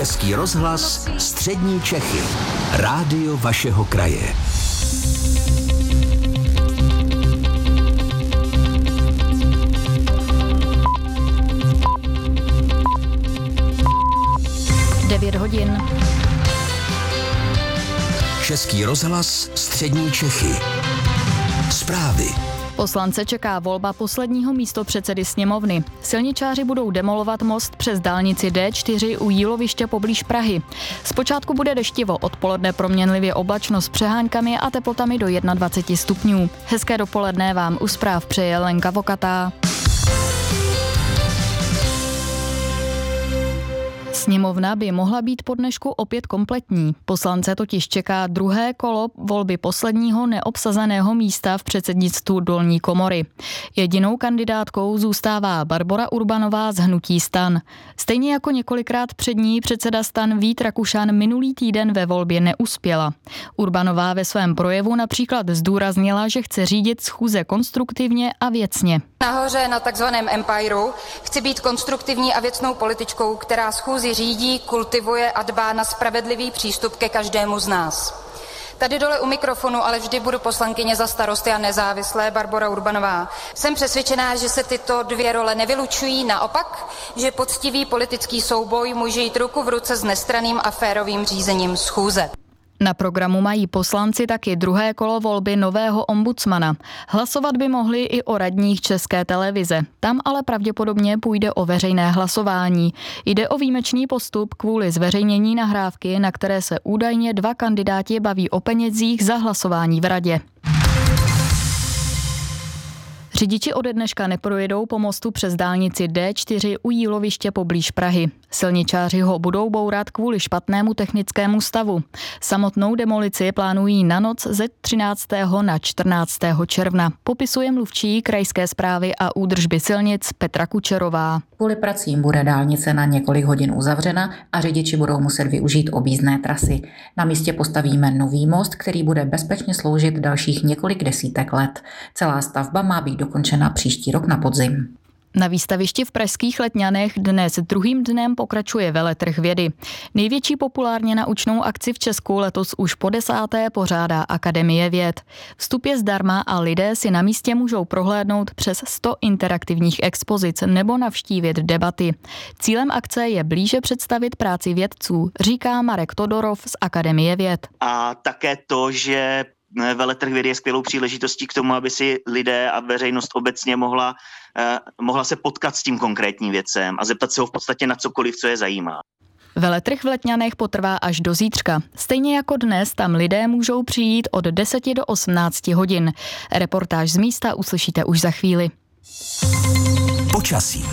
Český rozhlas, střední Čechy. Rádio vašeho kraje. Hodin. Český rozhlas, střední Čechy. Zprávy. Poslance čeká volba posledního místopředsedy sněmovny. Silničáři budou demolovat most přes dálnici D4 u Jíloviště poblíž Prahy. Zpočátku bude deštivo, odpoledne proměnlivě oblačno s přeháňkami a teplotami do 21 stupňů. Hezké dopoledne vám u zpráv přeje Lenka Vokatá. Sněmovna by mohla být po dnešku opět kompletní. Poslance totiž čeká druhé kolo volby posledního neobsazeného místa v předsednictvu dolní komory. Jedinou kandidátkou zůstává Barbora Urbanová z hnutí STAN. Stejně jako několikrát před ní předseda STAN Vít Rakušan minulý týden ve volbě neuspěla. Urbanová ve svém projevu například zdůraznila, že chce řídit schůze konstruktivně a věcně. Nahoře na takzvaném empireu chci být konstruktivní a věcnou političkou, která schůzi řídí, kultivuje a dbá na spravedlivý přístup ke každému z nás. Tady dole u mikrofonu ale vždy budu poslankyně za Starosty a nezávislé Barbora Urbanová. Jsem přesvědčená, že se tyto dvě role nevylučují, naopak, že poctivý politický souboj může jít ruku v ruce s nestranným a férovým řízením schůze. Na programu mají poslanci taky druhé kolo volby nového ombudsmana. Hlasovat by mohli i o radních České televize. Tam ale pravděpodobně půjde o veřejné hlasování. Jde o výjimečný postup kvůli zveřejnění nahrávky, na které se údajně dva kandidáti baví o penězích za hlasování v radě. Řidiči ode dneška neprojedou po mostu přes dálnici D4 u Jíloviště poblíž Prahy. Silničáři ho budou bourat kvůli špatnému technickému stavu. Samotnou demolici plánují na noc ze 13. na 14. června. Popisuje mluvčí krajské správy a údržby silnic Petra Kučerová. Kvůli pracím bude dálnice na několik hodin uzavřena a řidiči budou muset využít objízdné trasy. Na místě postavíme nový most, který bude bezpečně sloužit dalších několik desítek let. Celá stavba má být dokončena příští rok na podzim. Na výstavišti v pražských Letňanech dnes druhým dnem pokračuje veletrh vědy. Největší populárně naučnou akci v Česku letos už po 10. pořádá Akademie věd. Vstup je zdarma a lidé si na místě můžou prohlédnout přes 100 interaktivních expozic nebo navštívit debaty. Cílem akce je blíže představit práci vědců, říká Marek Todorov z Akademie věd. A také to, že veletrh vědy je skvělou příležitostí k tomu, aby si lidé a veřejnost obecně mohla se potkat s tím konkrétním věcem a zeptat se ho v podstatě na cokoliv, co je zajímá. Veletrh v Letňanech potrvá až do zítřka. Stejně jako dnes tam lidé můžou přijít od 10 do 18 hodin. Reportáž z místa uslyšíte už za chvíli. Počasí.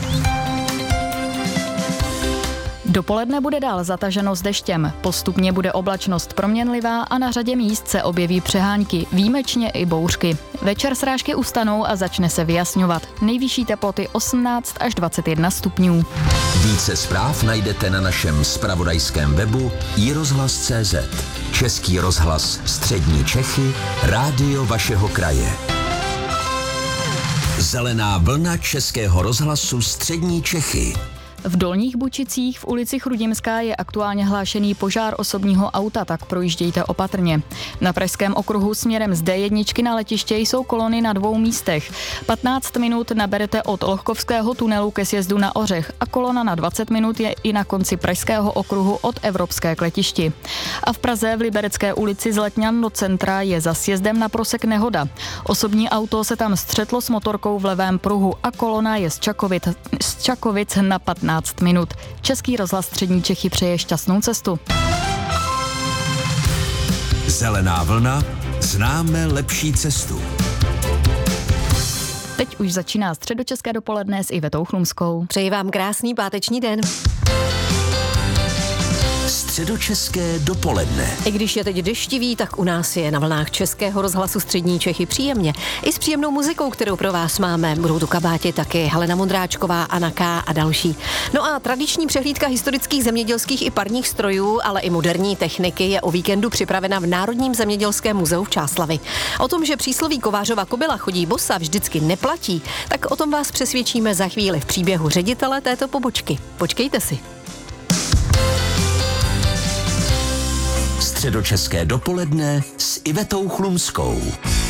Dopoledne bude dál zataženo s deštěm. Postupně bude oblačnost proměnlivá a na řadě míst se objeví přehánky, výjimečně i bouřky. Večer srážky ustanou a začne se vyjasňovat. Nejvyšší teploty 18 až 21 stupňů. Více zpráv najdete na našem zpravodajském webu iRozhlas.cz. Český rozhlas, střední Čechy, rádio vašeho kraje. Zelená vlna Českého rozhlasu, střední Čechy. V Dolních Bučicích v ulici Chrudimská je aktuálně hlášený požár osobního auta, tak projíždějte opatrně. Na pražském okruhu směrem z D1 na letiště jsou kolony na 2 místech. 15 minut naberete od Lohkovského tunelu ke sjezdu na Ořech a kolona na 20 minut je i na konci pražského okruhu od Evropské k letišti. A v Praze v Liberecké ulici z Letňan do centra je za sjezdem na Prosek nehoda. Osobní auto se tam střetlo s motorkou v levém pruhu a kolona je z Čakovic na 15 minut. Český rozhlas střední Čechy přeje šťastnou cestu. Zelená vlna, známe lepší cestu. Teď už začíná středočeské dopoledne s Ivetou Chlumskou. Přeji vám krásný páteční den. Středočeské dopoledne. I když je teď deštivý, tak u nás je na vlnách Českého rozhlasu střední Čechy příjemně. I s příjemnou muzikou, kterou pro vás máme. Budou tu kabáti taky Helena Mondráčková, Anna K. a další. No a tradiční přehlídka historických zemědělských i parních strojů, ale i moderní techniky je o víkendu připravena v Národním zemědělském muzeu v Čáslavi. O tom, že přísloví Kovářova kobyla chodí bosa, vždycky neplatí, tak o tom vás přesvědčíme za chvíli v příběhu ředitele této pobočky. Počkejte si. Středočeské dopoledne s Ivetou Chlumskou.